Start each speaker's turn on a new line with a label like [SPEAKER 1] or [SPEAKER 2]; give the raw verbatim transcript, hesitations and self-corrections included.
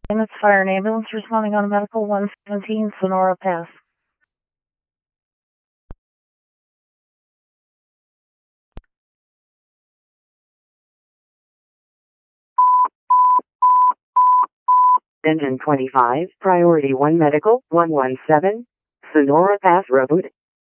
[SPEAKER 1] It's fire and ambulance responding on medical one seventeen Sonora Pass.
[SPEAKER 2] Engine twenty-five, Priority one Medical, one one seven, Sonora Pass Road.